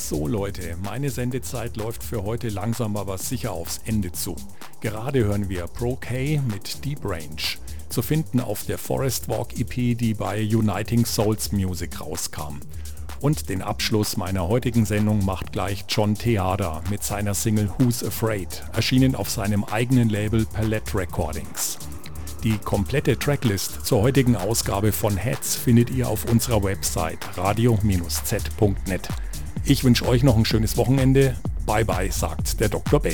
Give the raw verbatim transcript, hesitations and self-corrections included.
So Leute, meine Sendezeit läuft für heute langsam aber sicher aufs Ende zu. Gerade hören wir Pro-K mit Deep Range, zu finden auf der Forest Walk E P, die bei Uniting Souls Music rauskam. Und den Abschluss meiner heutigen Sendung macht gleich John Tejada mit seiner Single Who's Afraid, erschienen auf seinem eigenen Label Palette Recordings. Die komplette Tracklist zur heutigen Ausgabe von Heads findet ihr auf unserer Website radio Bindestrich z punkt net. Ich wünsche euch noch ein schönes Wochenende. Bye bye, sagt der Doktor Bell.